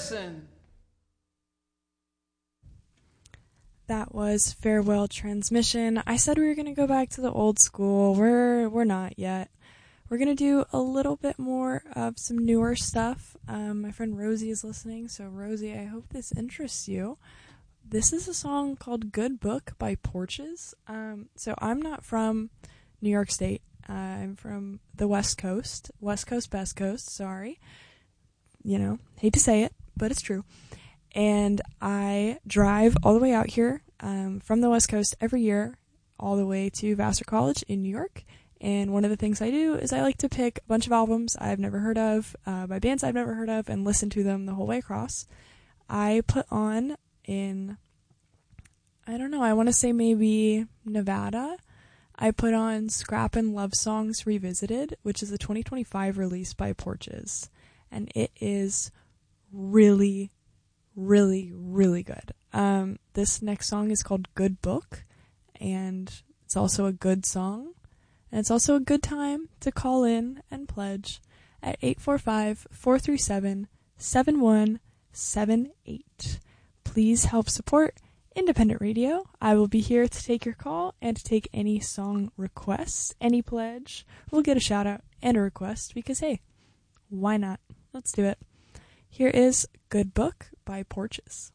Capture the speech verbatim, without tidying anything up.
listen. That was Farewell Transmission. I said we were going to go back to the old school. We're we're not yet. We're going to do a little bit more of some newer stuff. Um, my friend Rosie is listening, so Rosie, I hope this interests you. This is a song called Good Book by Porches. Um, so I'm not from New York State. Uh, I'm from the West Coast. West Coast, Best Coast, sorry. You know, hate to say it, but it's true. And I drive all the way out here um, from the West Coast every year, all the way to Vassar College in New York. And one of the things I do is I like to pick a bunch of albums I've never heard of, uh, by bands I've never heard of, and listen to them the whole way across. I put on in, I don't know, I want to say maybe Nevada. I put on Scrappin' Love Songs Revisited, which is a twenty twenty-five release by Porches. And it is really really, really good. Um, this next song is called Good Book, and it's also a good song, and it's also a good time to call in and pledge at eight four five, four three seven, seven one seven eight. Please help support independent radio. I will be here to take your call and to take any song requests, any pledge. We'll get a shout out and a request because, hey, why not? Let's do it. Here is Good Book by Porches.